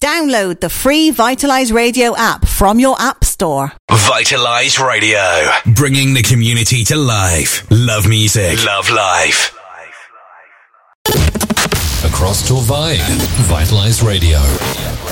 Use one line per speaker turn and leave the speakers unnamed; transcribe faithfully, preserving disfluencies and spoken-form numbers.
Download the free Vitalise Radio app from your app store.
Vitalise Radio, bringing the community to life. Love music, love life.
Across Torvai, Vitalise Radio.